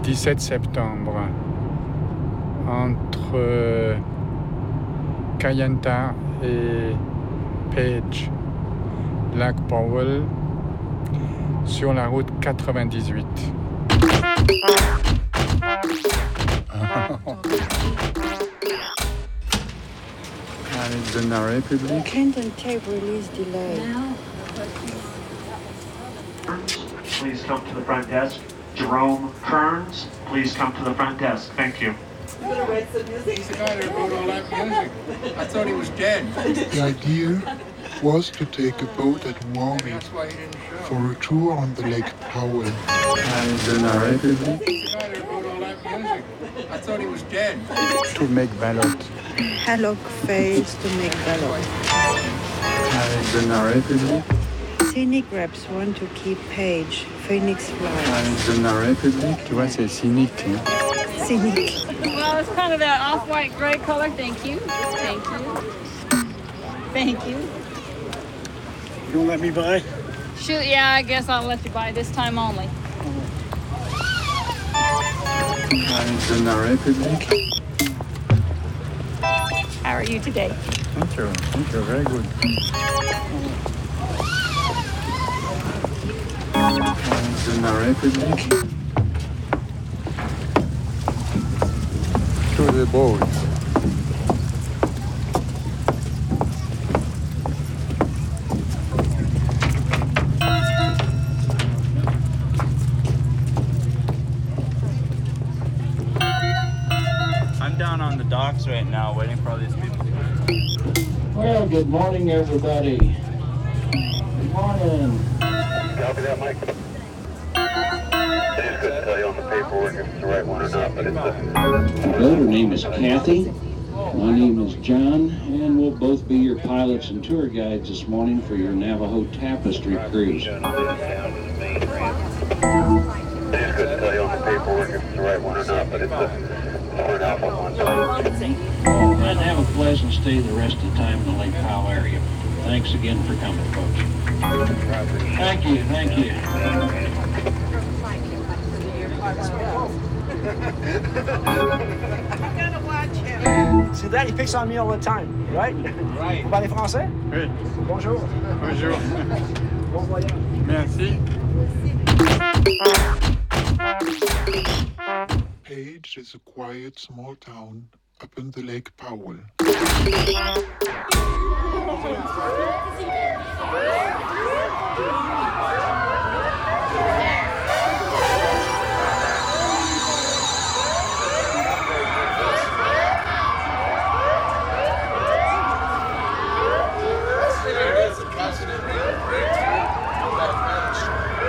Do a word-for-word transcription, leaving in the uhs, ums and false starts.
dix-sept septembre, entre Kayenta et Page, Lac Powell, sur la route quatre-vingt-dix-huit. Arizona Republic. Clinton tape release delay. Please come to the front desk. Jerome Kearns, please come to the front desk. Thank you. He's the guy that wrote all that music. I thought he was dead. The idea was to take a boat at Warwick for a tour on the Lake Powell. Arizona Republic. He's the guy that wrote all that music. I thought he was dead. To make ballot. Hallock fails to make ballot. Arizona Republic. Scenic reps want to keep Page. Phoenix flies. Arizona Republic. Tu vois, c'est cynique. Hein? Scenic. Well, it's kind of that off-white gray color. Thank you. Thank you. Thank you. You don't let me buy? Shoot, yeah, I guess I'll let you buy this time only. Arizona Republic. How are you today? Thank you. Thank you. Very good. Arizona Republic. To the boat. I'm down on the docks right now waiting for all these people. Well, good morning, everybody. Good morning. Copy that, Mike. I just couldn't tell you on the paperwork if it's the right one or not, but it's the... Well, her name is Kathy. My name is John, and we'll both be your pilots and tour guides this morning for your Navajo Tapestry cruise. I just couldn't tell you on the paperwork if it's the right one or not, but it's the... Ford Alpha one. And have a pleasant stay the rest of the time in the Lake Powell area. Thanks again for coming, folks. Thank you, thank you. See that? He picks on me all the time, right? Right. Vous parlez français? Oui. Bonjour. Bonjour. Bon voyage. Merci. Page is a quiet small town up in the Lake Powell.